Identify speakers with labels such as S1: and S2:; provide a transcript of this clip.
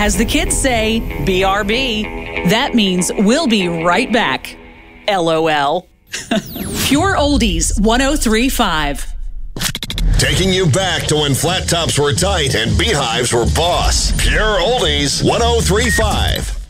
S1: As the kids say, BRB. That means we'll be right back. LOL. Pure Oldies 103.5.
S2: Taking you back to when flat tops were tight and beehives were boss. Pure Oldies 103.5.